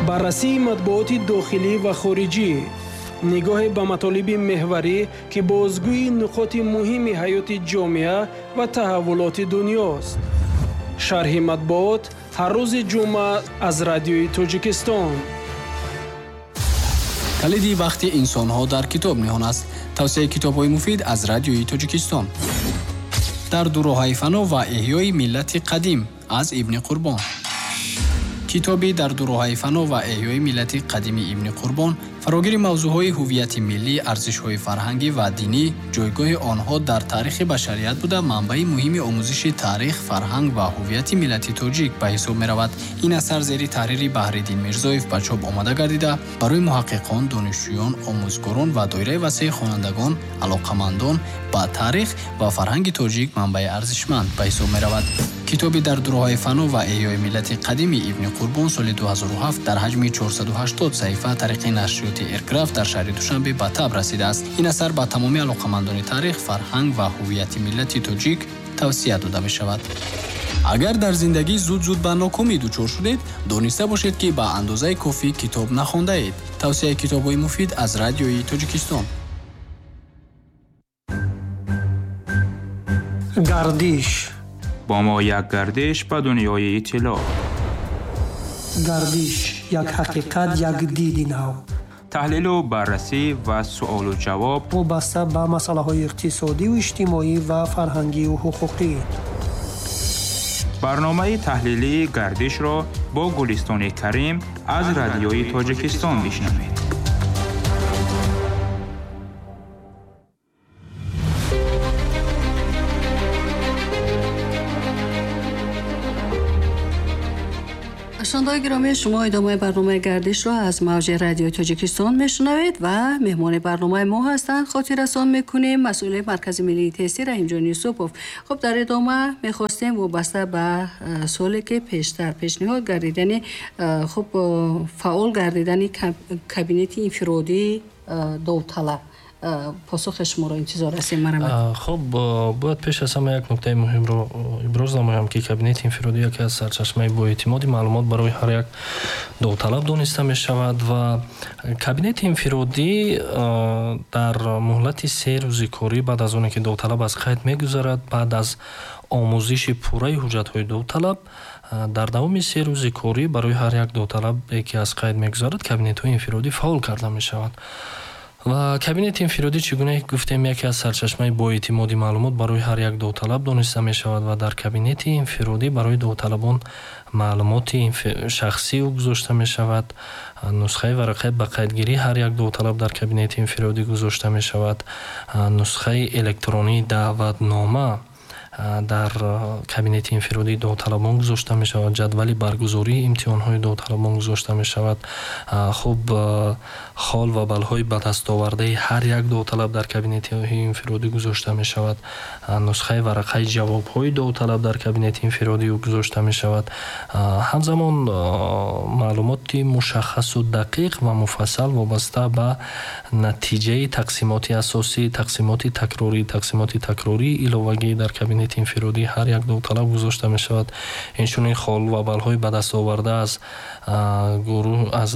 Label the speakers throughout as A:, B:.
A: بررسی مطبوعات داخلی و خارجی، نگاه به مطالب محوری که بازگوی نقاط مهم حیات جامعه و تحولات دنیاست. شرح مطبوعات هر روز جمعه از رادیوی تاجیکستان.
B: کلیدی وقتی انسان‌ها در کتاب نهان است. توصیه کتاب‌های مفید از رادیوی تاجیکستان. در دوراهای فنا و احیای ملت قدیم از ابن قربان. کتابی در دوراهای فنا و احیای ملت قدیم ابن قربان فراگیر موضوعهای هویت ملی، ارزش‌های فرهنگی و دینی، جایگاه آنها در تاریخ بشریت بوده منبع مهم آموزش تاریخ، فرهنگ و هویت ملت تاجیک به حساب می‌رود. این اثر زیر تحریر بحرالدین میرزایف به چاپ آماده گردیده برای محققان، دانشجویان، آموزگاران و دایره وسیع خوانندگان، علاقه‌مندان به تاریخ و فرهنگ تاجیک منبع ارزشمند به حساب می‌رود. کتابی در دوراهای فنا و احیای ملت قدیم ابن قربان سال 2007 در حجم 480 صفحه طریق نشریات ایرکرافت در شهر دوشنبه به تاب رسیده است. این اثر به تمامی علاقه‌مندان تاریخ، فرهنگ و هویت ملت تاجیک توصیه داده می شود. اگر در زندگی زود به ناکامی دچار شدید، دانسته باشید که به اندازه کافی کتاب نخوانده اید. توصیه کتاب‌های مفید از رادیوی تاجیکستان.
C: گردش
D: با ما یک گردش به دنیای اطلاع.
C: گردش یک حقیقت، یک دید نو.
D: تحلیل و بررسی و سوال و جواب
C: وابسته به مسائل اقتصادی و اجتماعی و فرهنگی و حقوقی.
D: برنامه تحلیلی گردش را با گلستان کریم از رادیوی تاجیکستان بشنوید.
E: شنوندگان گرامی، شما ادامه برنامه گردش را از موج رادیو تاجیکستان میشنوید و مهمان برنامه ما هستند. خاطررسان میکنیم مسئول مرکز ملی تستی رحیم جان یوسفوف. خب در ادامه میخواستیم وابسته به سوالی که پیشتر پیشنهاد گردیدن خب فعال گردیدن کابینت انفرادی داوطلب پاسخ شما را انتظار هستیم. مرحبا.
F: خب باید پیش از همه یک نکته مهم رو ابراز نمایم که کابینت انفرادی یکی از سرچشمه با اعتماد معلومات برای هر یک داوطلب دانسته می شود و کابینت انفرادی در مهلت 3 روز کاری بعد از اون که داوطلب از قید میگذرد، بعد از آموزش پوره حجت های داوطلب، در دوام 3 روز کاری برای هر یک داوطلب که از قید میگذرد کابینت های انفرادی فعال کرده می شود. و کابینت انفرادی چگونه گفتیم یکی از سرچشمه با اعتماد معلومات برای هر یک داوطلب دانسته می شود و در کابینت انفرادی برای داوطلبان معلومات شخصی گذاشته می شود. نسخه ورقه به قیدگیری هر یک داوطلب در کابینت انفرادی گذاشته می شود. نسخه الکترونی دعوتنامه در کابینت انفرادی داوطلبان گذاشته می شود. جدول برگزاری امتحان های داوطلبان گذاشته می شود. خب حال و بلهای به دست آورده هر یک داوطلب در کابینت انفرادی گذاشته می شود. نسخه ورقه جواب های داوطلب در کابینت انفرادی گذاشته می شود. همزمان معلومات مشخص و دقیق و مفصل وابسته به نتیجه تقسیمات اساسی، تقسیمات تکراری علاوگی در کابینت انفرادی هر یک داوطلب گذاشته می شود. اینچنین حال و بلهای به دست آورده از گروه از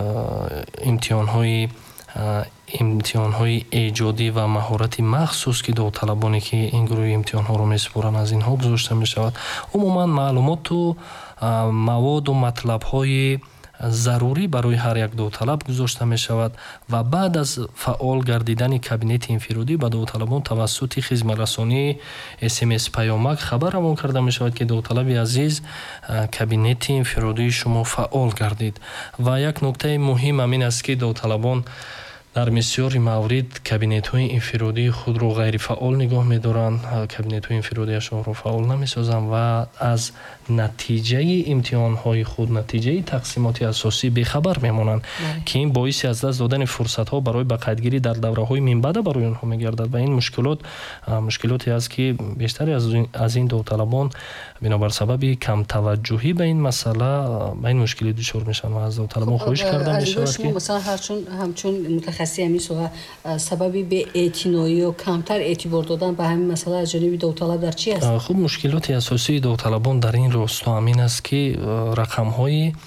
F: امتحان های ایجادی و مهارت مخصوص که داوطلبانی که این گروه امتحان ها رو میسپارن از اینها گذاشته می شود. عموما معلومات و مواد و مطلب های ضروری برای هر یک داوطلب گذاشته می شود و بعد از فعال گردیدن کابینت انفرادی به داوطلبان توسط خدمترسانی SMS پیامک خبر روان کرده می شود که داوطلب عزیز کابینت انفرادی شما فعال گردید. و یک نکته مهم همین است که داوطلبان در بسیاری موارد کابینت های انفرادی خود رو غیر فعال نگاه می دارند، کابینت های انفرادی شما رو فعال نمی سازند و از نتیجه امتحان های خود، نتیجه تقسیمات اساسی بیخبر میمانند که این باعث از دست دادن فرصت ها برای بقیدگیری در دوره های من بعد برای آنها میگردد و این مشکلاتی است که بیشتری از این داوطلبان بنابر سبب کم توجهی به این مسئله به این مشکلی دچار میشن و از داوطلبان خواهش کرده می شود که
E: مثلا همچون متخصصی همی سببی به اعتنایی و کمتر اعتبار دادن به همین مسئله از جانب داوطلب در چی است؟
F: خب مشکلات اساسی داوطلبان در این راستا همین است که رقم های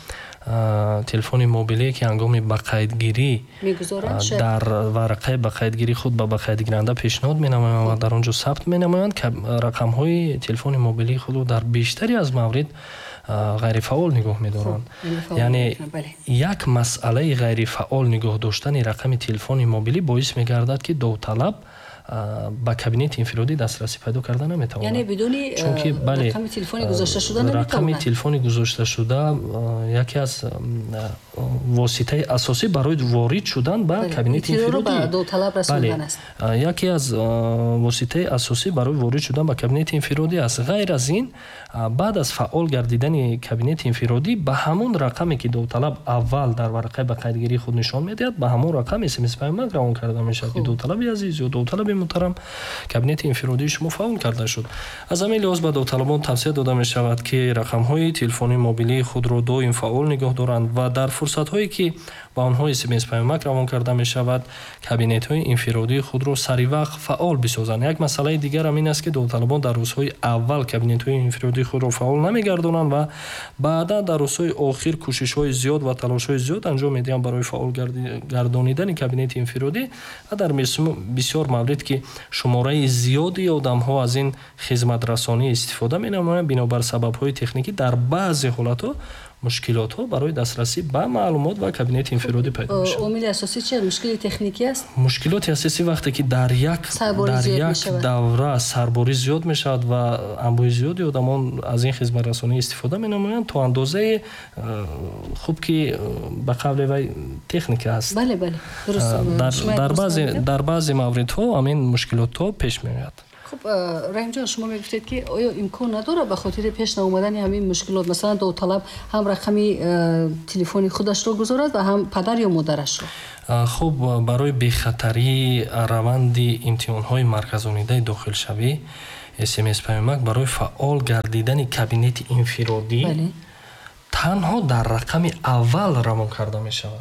F: телефони мобилие ки ҳангоми бақайдгирӣ дар варақаи бақайдгирӣ худ ба бақайдгиранда пешниҳод менамоянд ва дар он ҷо сабт менамоянд, рақамҳои телефони мобилии худро дар бештари аз маврид ғайрифаъол нигоҳ медоранд. Яъне як масъалаи ғайрифаъол нигоҳ доштани рақами телефони мобилӣ боис мегардад ки довталаб ба кабинети инфиродӣ дастрасӣ пайдо карда наметавонад.
E: Яъне бидуни рақами телефони гузошта шуда наметавонад.
F: Рақами телефони гузошта шуда яке аз воситаи асосӣ барои ворид шудан ба кабинети инфиродӣ.
E: Довталаб расондан аст.
F: Яке аз воситаи асосӣ барои ворид шудан ба кабинети инфиродӣ аст. ғайр аз ин, баъд аз фаъол гардидани кабинети инфиродӣ ба ҳамон рақаме ки довталаб аввал дар варақаи бақайдгирии худ нишон медиҳад, ба ҳамон рақам смс паёмак равон карда мешавад ки довталаби азиз ё довталаби муҳтарам, кабинети инфиродии шумо фаъол карда шуд. Аз ҳамин лиҳоз ба довталабон тавсия дода мешавад ки рақамҳои телефони мобилии худро доим фаъол нигоҳ доранд ва дар фурсатҳое ки ба онҳо смс паёмак равон карда мешавад, кабинетҳои инфиродии худро саривақт фаъол бисозанд. Як масъалаи дигар ам ин аст ки довталабон дар рӯзҳои аввал кабинетҳои инфиродии худро фаъол намегардонанд ва баъдан дар рӯзҳои охир кӯшишҳои зиёд ва талошҳои зиёд анҷом медиҳанд барои фаъол гардонидани кабинети инфиродӣ ва дар бисёр маврид ки шумораи зиёди одамҳо аз ин хизматрасонӣ истифода менамоянд, бинобар сабабҳои техникӣ дар баъзе ҳолатҳо мушкилотҳо барои дастрасӣ ба маълумот ва кабинети инфиродӣ пайдо мешавад.
E: Омили асосӣ чист? Мушкили техникӣ аст?
F: Мушкилоти асосӣ вақте ки дар як давра сарборӣ зиёд мешавад ва анбӯҳи зиёди одамон аз ин хизматрасонӣ истифода менамоянд, то андозае хуб ки ба қавли вай техника аст.
E: Бале, бале.
F: Дар баъзе мавридҳо ҳамин мушкилотҳо пеш меояд.
E: раҳим ҷон, шумо мегуфтед ки оё имкон надорад ба хотири пеш наомадани ҳамин мушкилот, масалан довталаб ҳам рақами телефони худашро гузорад ва ҳам падар ё модарашро?
F: хуб, барои бехатарии раванди имтиҳонҳои марказонидаи дохилшавӣ, смс паёмак барои фаъол гардидани кабинети инфиродӣ танҳо дар рақами аввал равон карда мешавад.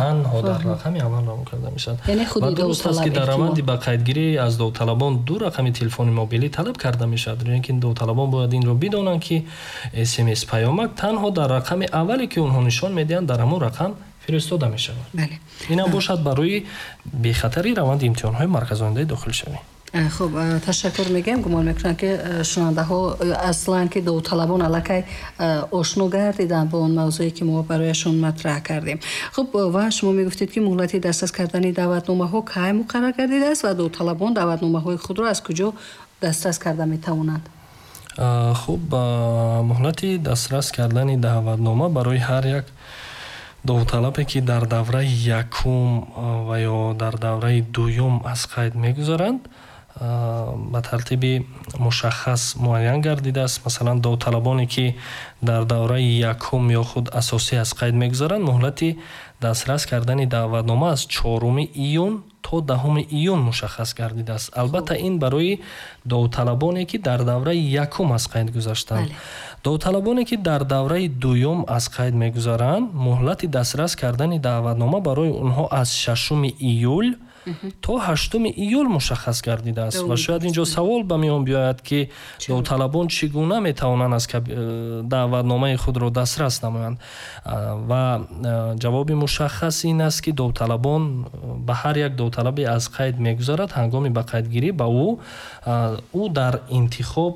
F: Ва дуруст аст ки дар раванди бақайдгирӣ аз довталабон ду рақами телефони мобилӣ талаб карда мешавад. Лекин довталабон бояд инро бидонанд ки смс паёмак танҳо дар рақами аввале ки онҳо нишон медиҳанд дар ҳамон рақам фиристода мешавад. Инам бошад барои бехатарии раванди имтиҳонҳои марказонидаи дохилшавӣ.
E: خب تشکر میگم. گمان میکنم که شنونده ها اصلا که داوطلبان الکی آشنا گردیدن با اون موضوعی که ما برایشون مطرح کردیم. خب و شما میگفتید که مهلت دسترس کردن دعوتنامه ها کی مقرر گردیده است و داوطلبان دعوتنامه های خود را از کجا دسترس کرده میتوانند؟
F: خب مهلت دسترس کردن دعوتنامه برای هر یک داوطلبی که در دوره یکم و یا در دوره دوم از قید میگذارند به ترتیب مشخص معین گردیده است. مثلا داوطلبانی که در دوره یکم یا خود اساسی از قید میگذارند مهلت دسترس کردن دعوتنامه از 4 ایون تا 10 ایون مشخص گردیده است. البته این برای داوطلبانی که در دوره یکم از قید گذاشتند. داوطلبانی که در دوره دوم از قید میگذارند مهلت دسترس کردن دعوتنامه برای اونها از 6 ایول تا 8 ایول مشخص گردیده است. و شاید اینجا سوال به میان بیاید که داوطلبان چگونه میتوانند از دعوتنامه خود را دسترس نمایند و جواب مشخص این است که داوطلبان به هر یک داوطلبی از قید میگذارد هنگامی به قیدگیری به او در انتخاب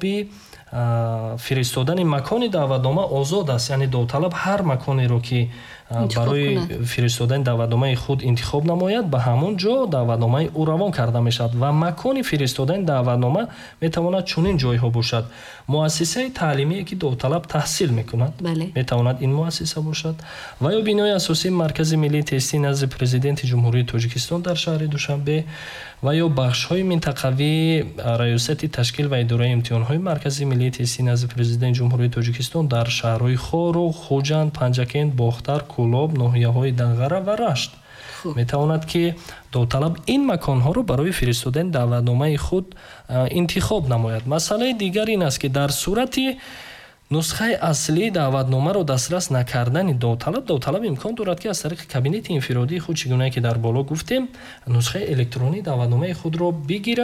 F: فرستادن مکان دعوتنامه آزاد است. یعنی داوطلب هر مکانی رو که برای فرستادن دعوتنامه خود انتخاب نماید به همون جا دعوتنامه او روان کرده میشد و مکان فرستادن دعوتنامه میتواند چنین جایی ها باشد. مؤسسه تعلیمی که داوطلب تحصیل میکند میتواند این مؤسسه باشد و یا بنای اساسی مرکز ملی تستی نزد پرزیدنت جمهوری تاجیکستان در شهر دوشنبه و یا بخش‌های منطقوی ریاست تشکیل و اداره امتحان‌های مرکزی ملی تستی نزد پرزیدنت جمهوری تاجیکستان در شهرهای خورو، خوجند، پنجکند، باختر، کولاب، ناحیه‌های دنغره و رشت میتواند که داوطلب این مکان‌ها رو برای فرستادن دعوتنامه خود انتخاب نماید. مسئله دیگر این است که در صورت نسخه اصلی دعوتنامه رو دسترس نکردن داوطلب امکان دارد که از طریق کابینت انفرادی خود چگونه که در بالا گفتیم نسخه الکترونی دعوتنامه خود رو بگیرد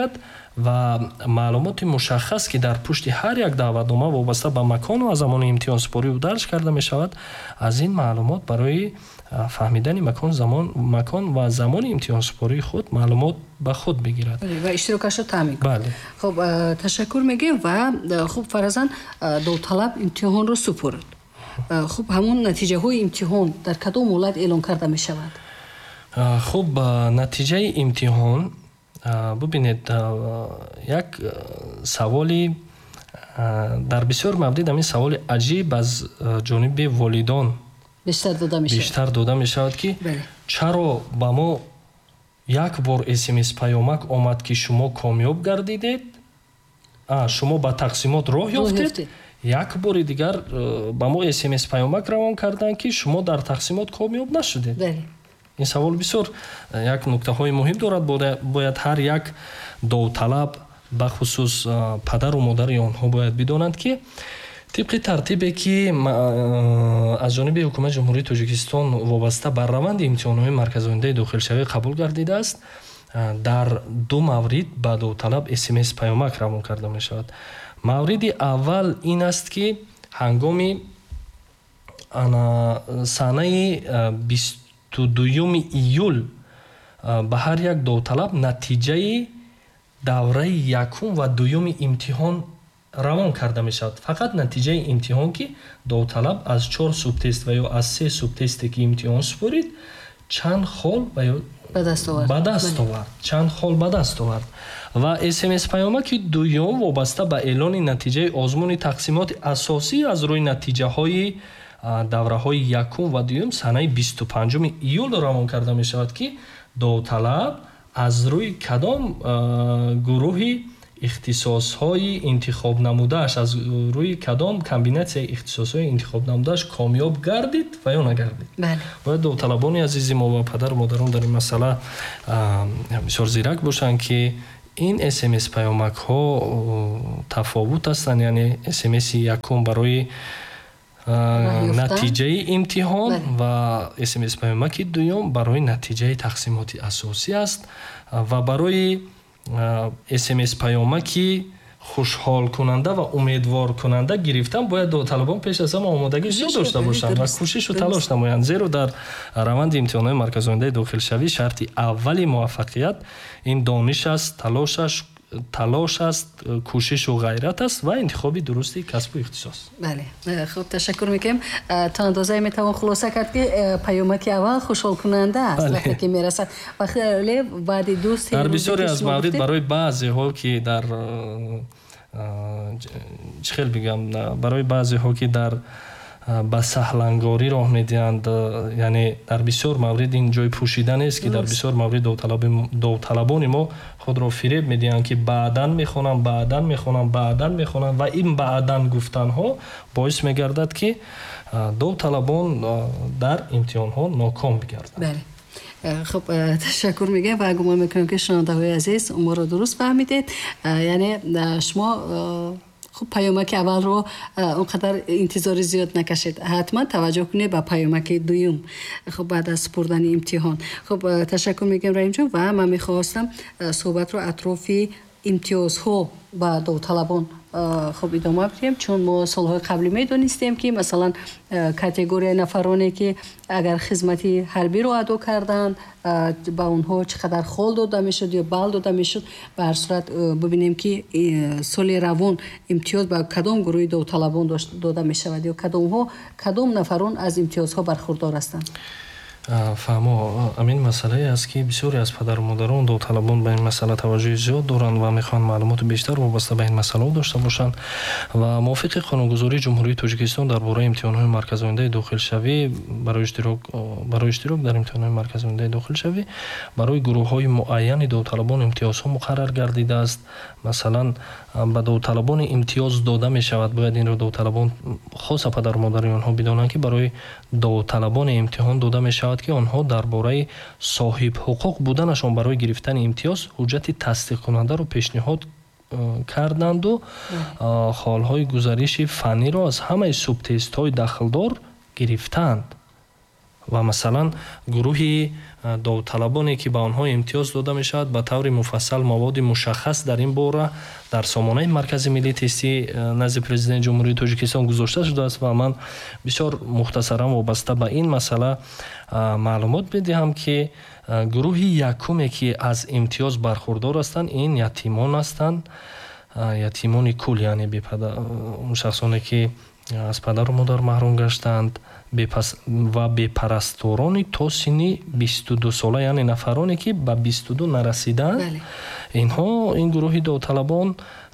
F: ва маълумоти мушаххас ки дар пушти ҳар як даъватнома вобаста ба макону аз замони имтиҳонсупорӣ дарҷ карда мешавад, аз ин маълумот барои фаҳмидани макон ва замони имтиҳонсупории худ маълумот ба худ бигирад
E: ва иштирокашро таъмин кунад.
F: бале.
E: хуб, ташаккур мегӯем ва хуб фаразан довталаб имтиҳонро супорад. хуб, ҳамон натиҷаҳои имтиҳон дар кадом ҳолат эълон карда мешавад?
F: хуб, натиҷаи имтиҳон, бубинед, як саволи дар бисёр маврид ҳамин саволи аҷиб аз ҷониби волидон бештар дода мешавад ки чаро ба мо як бор смс паёмак омад ки шумо комёб гардидед, шумо ба тақсимот роҳ ёфтед, як бори дигар ба мо смс паёмак равон карданд ки шумо дар тақсимот комёб нашудед. ин савол бисёр як нуктаҳои муҳим дорад. Бояд ҳар як довталаб ба хусус падару модари онҳо бояд бидонанд ки тибқи тартибе ки аз ҷониби ҳукумати ҷумҳурии Тоҷикистон вобаста ба раванди имтиҳонҳои марказоидаи дохилшавӣ қабул гардидааст, дар ду маврид ба довталаб смс паёмак равон карда мешавад. мавриди аввал ин аст ки ҳангоми санаи 22 июл ба ҳар як довталаб натиҷаи давраи якум ва дуюми имтиҳон равон карда мешавад. фақат натиҷаи имтиҳон ки довталаб аз 4 субтест ва ё аз 3 субтесте ки имтиҳон супорид чанд хол ба даст овард ва смс паёмаки дуюм вобаста ба эълони натиҷаи озмуни тақсимоти асосӣ аз рӯи натиҷаҳои давраҳои якум ва дуюм санаи 25 июл равон карда мешавад ки довталаб аз рӯи кадом гурӯҳи ихтисосҳои интихоб намудааш, аз рӯи кадом комбинатсияи ихтисосҳои интихоб намудааш комёб гардид ва ё нагардид. Бояд довталабони азизи мо ва падару модарон дар ин масъала бисёр зирак бошанд ки ин смс паёмакҳо тафовут ҳастанд. Яъне смси якум барои натиҷаи имтиҳон ва смс паёмаки дуюм барои натиҷаи тақсимоти асосӣ аст ва барои смс паёмаки хушҳолкунанда ва умедворкунанда гирифтан бояд довталабон пеш аз ҳама омодагӣ зиёд дошта бошанд ва кӯшишу талош намоянд, зеро дар раванди имтиҳонҳои марказоидаи дохилшавӣ шарти аввали муваффақият ин дониш аст, талош аст, кӯшишу ғайрат аст ва интихоби дурусти касбу ихтисос.
E: бале, хуб, ташаккур мекунем. то андозае метавон хулоса кард ки паёмаки аввал хушҳолкунанда аст вақте ки мерасад ва хеле баъди дӯсти
F: дар бисёре аз маврид барои баъзеҳо ки дар чӣ хел бигам, барои баъзеҳо ки дар ба саҳлангорӣ роҳ медиҳанд, яъне дар бисёр маврид ин ҷои пӯшида нест ки дар бисёр маврид довталабони мо худро фиреб медиҳанд ки баъдан мехонам ва ин баъдан гуфтанҳо боис мегардад ки довталабон дар имтиҳонҳо ноком бигарданд.
E: خب تشکر میگم و گمان میکنم که شنونده‌های عزیز ما رو درست فهمیدید. یعنی شما خب پیامک اول رو اونقدر انتظار زیاد نکشید، حتما توجه کنید به پیامک دوم خب بعد از سپردن امتحان. خب تشکر میگم رحیم جان و من میخواستم صحبت رو اطراف امتیازها با داوطلبان خب ادامه بدیم، چون ما سالهای قبلی میدونستیم که مثلا کاتگوری نفرانی که اگر خدمت حربی رو ادا کردن با اونها چقدر خال داده میشد یا بال داده میشد. به هر صورت ببینیم که سال روان امتیاز با کدام گروه داوطلبان داده میشود یا کدام نفران از امتیازها برخوردار هستند.
F: фаҳмо амин масъалае аст ки бисёре аз падару модарон довталабон ба ин масъала таваҷҷӯҳи зиёд доранд ва мехоҳанд маълумоти бештар вобаста ба ин масъалаҳо дошта бошанд ва мувофиқи қонунгузории ҷумҳурии Тоҷикистон дар бораи имтиҳонҳои марказоидаи дохилшавӣ барои иштирок дар имтиҳонҳои марказоидаи дохилшавӣ барои гурӯҳҳои муайяни довталабон имтиёзҳо муқаррар гардидааст. масалан ба довталабони имтиёз дода мешавад, бояд инро довталабон хоса падару модари онҳо бидонанд ки барои довталабони имтиҳон дода мешавад ки онҳо дар бораи соҳибҳуқуқ буданашон барои гирифтани имтиёз ҳуҷҷати тасдиқкунандаро пешниҳод карданду холҳои гузариши фанниро аз ҳамаи субтестҳои дахлдор гирифтанд. ва масалан гурӯҳи довталабоне ки ба онҳо имтиёз дода мешавад ба таври муфассал маводи мушаххас дар ин бора дар сомонаи маркази миллии тестӣ назди президенти ҷумҳурии Тоҷикистон гузошта шудааст ва ман бисёр мухтасаран вобаста ба ин масъала маълумот медиҳам ки гурӯҳи якуме ки аз имтиёз бархурдор ҳастанд ин ятимон ҳастанд, ятимони кул, яъне шахсоне ки аз падару модар маҳрум гаштанд ва бепарасторони то синни 22 сола, яъне нафароне ки ба 22 нарасиданд. Инҳо ин гурӯҳи довталабон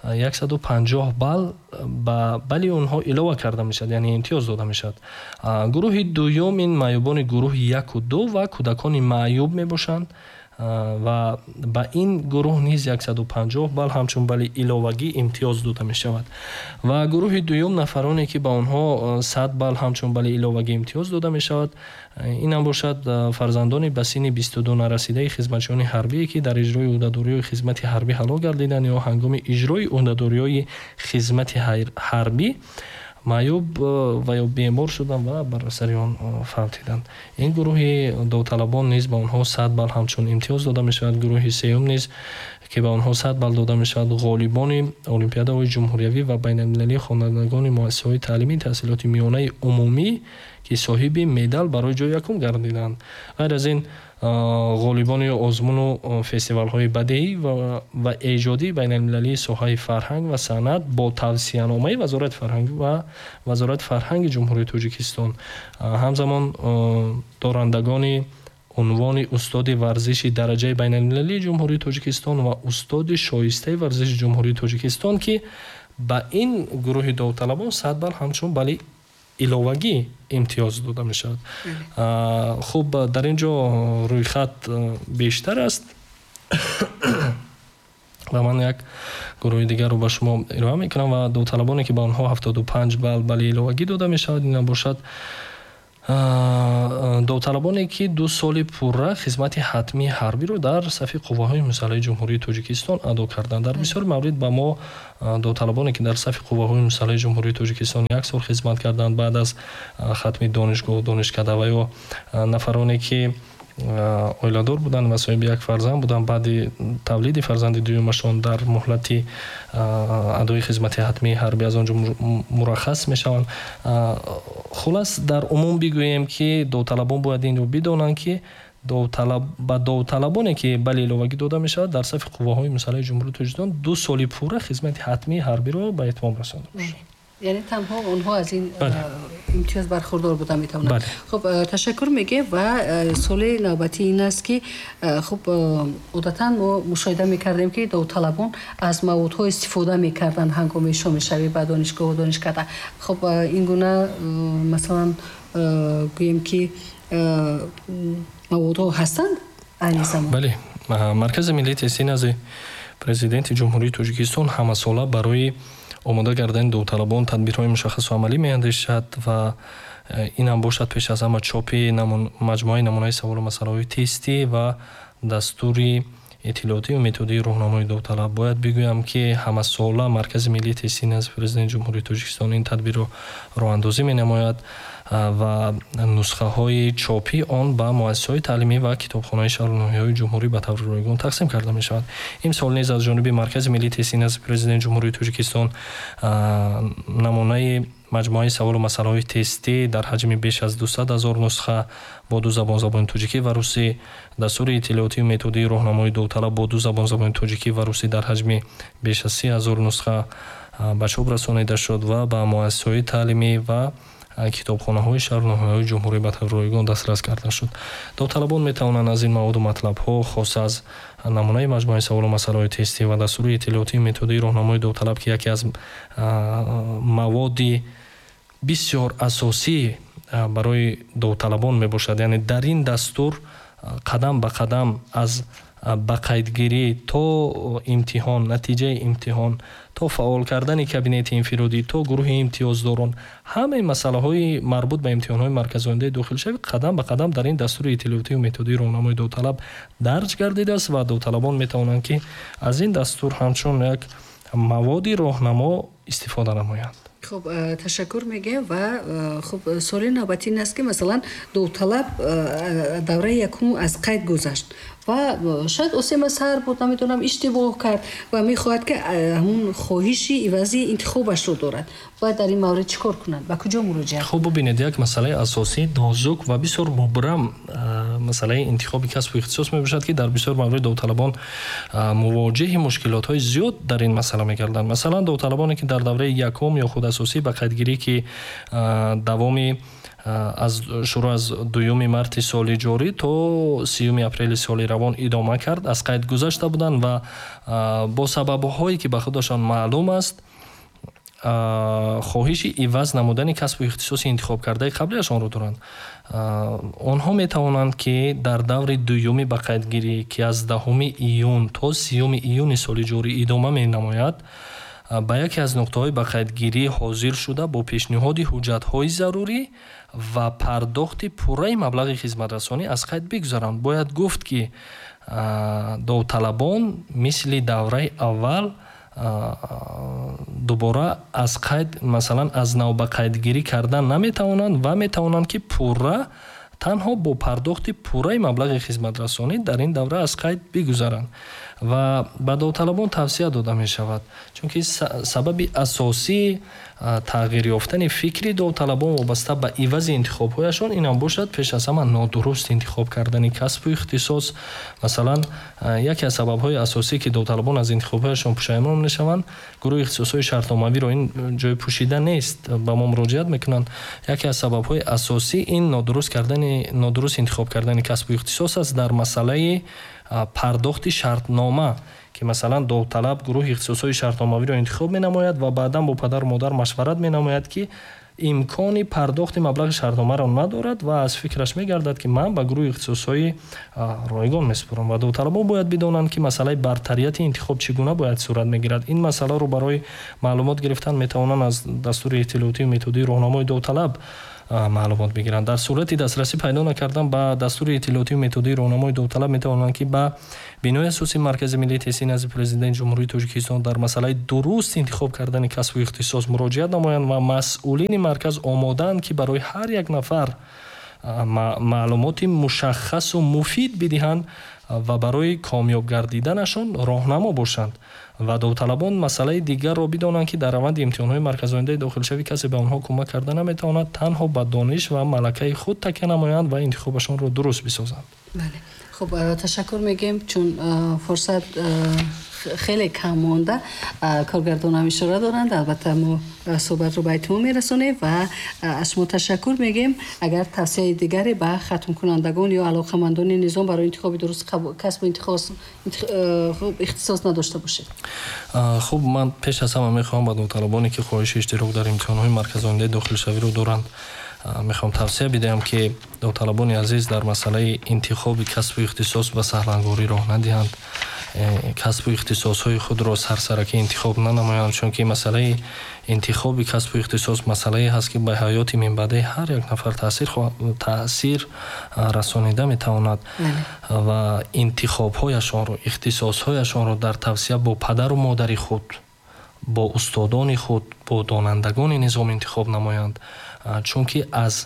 F: 150 балли онҳо илова карда мешавад, яъне имтиёз дода мешавад. Гурӯҳи дуюм ин маъюбони гурӯҳи 1 ва 2 ва кӯдакони маъюб мебошанд ва ба ин гурӯҳ низ 150 балл ҳамчун балли иловагӣ имтиёз дода мешавад. Ва гурӯҳи дуюм нафароне ки ба онҳо 100 балл ҳамчун балли иловагӣ имтиёз дода мешавад, инам бошад фарзандони ба синни 22 нарасидаи хизматчиёни ҳарбие ки дар иҷрои ӯҳдадориҳои хизмати ҳарбӣ ҳалок гардиданд ё ҳангоми иҷрои ӯҳдадориҳои хизмати ҳарбӣ маъюб ва ё бемор шуданд ва бар асари он фавтиданд. Ин гурӯҳи довталабон низ ба онҳо 100 балл ҳамчун имтиёз дода мешавад. Гурӯҳи сеюм низ ки ба онҳо 100 балл дода мешавад, ғолибони олимпиадаҳои ҷумҳуриявӣ ва байналмилалии хонандагони муассисаҳои таълимии таҳсилоти миёнаи умумӣ ки соҳиби медал барои ҷои якум гардиданд. ғайр аз ин ғолибони озмуну фестивалҳои бадеӣ ва эҷодии байналмилалии соҳаи фарҳанг ва санъат бо тавсияномаи Вазорати фарҳанги ҷумҳурии Тоҷикистон ҳамзамон дорандагони унвони устоди варзиши дараҷаи байналмилалии ҷумҳурии Тоҷикистон ва устоди шоистаи варзиши ҷумҳурии Тоҷикистон ки ба ин гурӯҳи довталабон 100 балл ҳамчун балли иловагӣ имтиёз дода мешавад. хуб, дар ин ҷо рӯйхат бештар аст ва ман як гурӯҳи дигарро ба шумо ироа мекунам ва довталабоне ки ба онҳо 75 балл балли иловагӣ дода мешавад, ин бошад довталабоне ки 2 соли пурра хизмати ҳатмии ҳарбиро дар сафи қувваҳои мусаллаҳи ҷумҳурии Тоҷикистон адо карданд. Дар бисёр маврид ба мо довталабоне ки дар сафи қувваҳои мусаллаҳи ҷумҳурии Тоҷикистон 1 сол хизмат карданд баъд аз хатми донишгоҳ, донишкада ва ё нафароне ки оиладор буданд ва соҳиби як фарзанд буданд, баъди тавлиди фарзанди дуюмашон дар муҳлати адои хизмати ҳатмии ҳарбӣ аз он ҷо мураххас мешаванд. хулас дар умум бигӯем ки довталабон бояд инро бидонанд ки ба довталабоне ки балли иловагӣ дода мешавад дар сафи қувваҳои мусаллаҳи ҷумҳурии Тоҷикистон 2 соли пурра хизмати ҳатмии ҳарбиро ба итмом расонда бошад.
E: یعنی تنها اونها از این امتیاز برخوردار بودن میتونن. خب تشکر میگه و سوال نوبتی این است که خب عادتا ما مشاهده میکردیم که داوطلبان از موادها استفاده میکردن هنگام شام شبی به دانشگاه و دانشکده. خب این گونه مثلا گوییم که موادها هستند این زمان.
F: بله، مرکز ملی تحصیل نزد президенти ҷумҳурии Тоҷикистон ҳамасола барои омода кардани довталабон тадбирҳои мушаххасу амалӣ меандешад ва инам бошад пеш аз ҳама чопи маҷмӯаи намунаи саволу масъалаҳои тестӣ ва дастури иттилоотию методии роҳнамои довталаб. Бояд бигӯям ки ҳамасола маркази миллии тестӣ назди президенти ҷумҳурии Тоҷикистон ин тадбирро роҳандозӣ менамояд ва нусхаҳои чопи он ба муассисаҳои таълимӣ ва китобхонаҳои шаҳрноҳияҳои ҷумҳурӣ ба таври ройгон тақсим карда мешавад. Имсол низ аз ҷониби маркази миллии тестӣ назди президенти ҷумҳурии Тоҷикистон намунаи маҷмӯаи саволу масъалаҳои тестӣ дар ҳаҷми беш аз 200 000 нусха бо 2 забон, забони тоҷикӣ ва русӣ, дастури иттилоотию методии роҳнамои довталаб бо 2 забон, забони тоҷикӣ ва русӣ дар ҳаҷми беш аз 30 000 нусха ба чоп расонида шуд ва ба муассисаҳои таълимӣ ва китобхонаҳои шаҳрноҳияҳои ҷумҳурӣ ба таври ройгон дастрас карда шуд. Довталабон метавонанд аз ин маводу матлабҳо хос аз намунаи маҷмӯаи саволу масъалаҳои тестӣ ва дастури иттилоотии методии роҳнамои довталаб ки яке аз маводи бисёр асосӣ барои довталабон мебошад, яъне дар ин дастур қадам ба қадам аз ба қайдгирӣ то имтиҳон, натиҷаи имтиҳон, то фаъол кардани кабинети инфиродӣ, то гурӯҳи имтиёздорон, ҳамаи масъалаҳои марбут ба имтиҳонҳои марказоидаи дохилшавӣ қадам ба қадам дар ин дастури иттилоотию методии роҳнамои довталаб дарҷ гардидааст ва довталабон метавонанд ки аз ин дастур ҳамчун як маводи роҳнамо истифода намоянд.
E: خب تشکر میگم و خب سوال نوبتی این است که مثلا داوطلب دوره یکم از قید گذشت و شاید اسم سر بود، نمیدونم اشتباه کرد و میخواهد که همون خواهشی عوضی انتخابش رو دارد، باید در این مورد چیکار کنند؟ به کجا مراجعه؟
F: خب ببینید، یک مسئله اساسی نازک و بسیار مبرم مسئله انتخاب کسب و اختصاص میباشد که در بسیار مورد داوطلبان مواجه مشکلات های زیاد در این مسئله میگردند. مثلا داوطلبانی که در دوره یکم یا خود اساسی به قیدگیری که دوامی از شروع از 2 مارس سال جاری تا 30 اپریل سال روان ادامه کرد از قید گذشته بودند و با سبب‌هایی که به خودشان معلوم است خواهش عوض نمودن کسب و اختصاص انتخاب کرده قبلیشان رو دارند. آنها می توانند که در دور 2 به قیدگیری که از 10 ایون تا 30 ایون سال جاری ادامه می نماید با یکی از نقطه‌های به قیدگیری حاضر شده با پیشنهاد حجت‌های ضروری و پرداخت پوره مبلغ خدمترسانی از قید بگذارند. باید گفت که داوطلبان مثل دوره اول دوباره از قید مثلا از نو به قیدگیری کردن نمیتوانند و میتوانند که پوره تنها با پرداخت پوره مبلغ خدمترسانی در این دوره از قید بگذارند و به داوطلبان توصیه داده می شود، چون که سبب اساسی تغییر یافتن فکری داوطلبان وابسته به عوض انتخاب هایشان این هم باشد پیش از همه نادرست انتخاب کردن کسب و اختصاص. مثلا یکی از سبب های اساسی که داوطلبان از انتخاب هایشان پشیمان نشوند گروه اختصاص های شرطنامه‌ای را این جای پوشیده نیست به ما مراجعت میکنند. یکی از سبب های اساسی این نادرست انتخاب کردن کسب و اختصاص است در مسئله پرداخت شرطنامه که مثلا داوطلب گروه اختصاصی شرطنامه‌ای را انتخاب می‌نماید و بعدا با پدر و مادر مشورت می‌نماید که امکان پرداخت مبلغ شرطنامه را ندارد و از فکرش می‌گردد که من به گروه اختصاصی رایگان می‌سپارم و داوطلبان باید بدانند که مسئله برتریت انتخاب چگونه باید صورت می‌گیرد. این مسئله رو برای معلومات گرفتن می‌توانند از دستور اطلاعاتی و متدی راهنمای داوطلب معلومات بگیرند. در صورتی دسترسی پیدا نکردن به دستور اطلاعاتی و متدی راهنمای داوطلب میتوانند که به بنای اساسی مرکز ملی تحصیل نزد پرزیدنت جمهوری تاجیکستان در مسئله درست انتخاب کردن کسب و اختصاص مراجعت نمایند و مسئولین مرکز آماده‌اند که برای هر یک نفر معلومات مشخص و مفید بدهند و برای کامیاب گردیدنشان راهنما باشند و داوطلبان مسئله دیگر را بدانند که در روند امتحان‌های مرکز آینده داخل شوی کسی به آنها کمک کرده نمیتواند، تنها به دانش و ملکه خود تکیه نمایند و انتخابشان را درست بسازند.
E: بله. خب تشکر میگیم چون فرصت خیلی کم مونده. کارگردان هم اشاره دارند، البته ما صحبت رو به اتمام میرسونیم و از شما تشکر میگیم. اگر توصیه دیگری به ختم کنندگان یا علاقه‌مندان نظام برای انتخاب درست کسب و اختصاص نداشته باشید.
F: خب من پیش از همه میخوام به داوطلبانی که خواهش اشتراک در امتحان‌های مرکز آینده داخل شوی رو دارند میخوام توصیه بدهم که داوطلبان عزیز در مسئله انتخاب کسب و اختصاص به سهلانگاری راه ندهند، کسب و اختصاص های خود را سرسرکی انتخاب ننمایند، چون که مسئله انتخاب کسب و اختصاص مسئله هست که به حیات من بعده هر یک نفر تاثیر رسانیده میتواند و انتخاب هایشان رو اختصاص هایشان رو در توصیه با پدر و مادر خود، با استادان خود، با دانندگان نظام انتخاب نمایند، چون که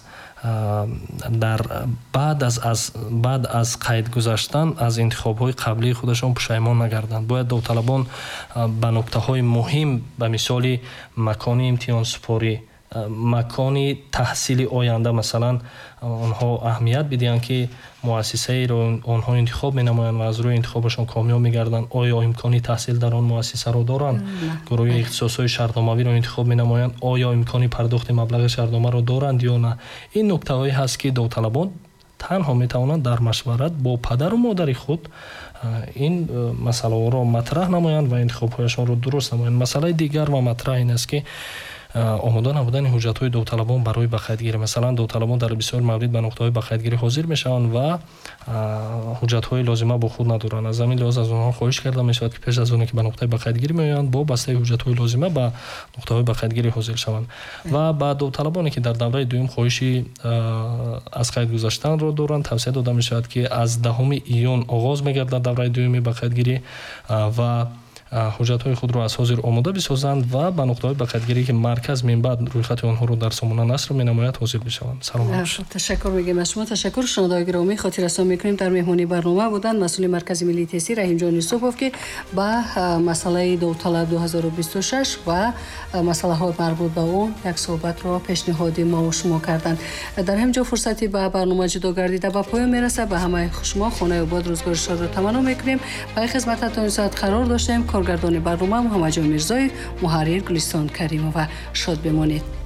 F: بعد از قید گذاشتن از انتخاب‌های قبلی خودشان پشیمان نگردند. باید داوطلبان به نکته‌های مهم به مثال مکان امتحان سپاری، مکان تحصیل آینده مثلا آنها اهمیت بدهند که مؤسسه‌ای را آنها انتخاب می‌نمایند و از روی انتخابشان کامیاب می‌گردند. آیا امکانی تحصیل در آن مؤسسه را دارند؟ گروه اختصاصی شرطنامه‌ای را انتخاب می‌نمایند، آیا امکانی پرداخت مبلغ شرطنامه را دارند یا نه؟ این نکته‌هایی هست که داوطلبان تنها می‌توانند در مشورت با پدر و مادر خود این مسئله را مطرح نمایند و انتخاب‌هایشان را درست نمایند. مسئله دیگر و مطرح این است که آماده نبودن حجت‌های داوطلبان برای به قیدگیری. مثلا داوطلبان در بسیار موارد به نقطه‌های به قیدگیری حاضر میشوند و حجت‌های لازمه با خود ندارند. از همین لحاظ از آنها خواهش کرده میشود که پیش از آنکه به نقطه به قیدگیری میآیند با بسته حجت‌های لازمه به نقطه‌های به قیدگیری حاضر شوند و بعد داوطلبانی که در دوره دوم خواهشی از قید گذاشتن را دارند توصیه داده میشود که از 10 ایون آغاز میگردد دوره دوم به قیدگیری و ҳуҷҷатҳои худро аз ҳозир омода бисозанд ва ба нуқтаҳои ба қайдгирӣ ки марказ минбаъд рӯйхати онҳоро дар сомона наср менамояд ҳозир бишаванд. салом бошед.
E: ташаккур мегӯем аз шумо. ташаккур. шунавандаҳои гиромӣ, хотиррасон мекунем дар меҳмони барнома буданд масъули маркази миллии тестӣ раҳимҷон юсупов, ки ба масъалаи довталаб 2026 ва масъалаҳои марбут ба он як суҳбатро пешниҳоди мо шумо карданд. дар ҳамин ҷо фурсати ба барнома ҷудо гардида ба поён мерасад. ба ҳамаи шумо хонаи обод рӯзгори шодро таманно мекунем. ба хизмататон соат қарор доштем. коргардони барнома Муҳаммаҷон Мирзоев, муҳаррир Гулистон Каримова. шод бемонед.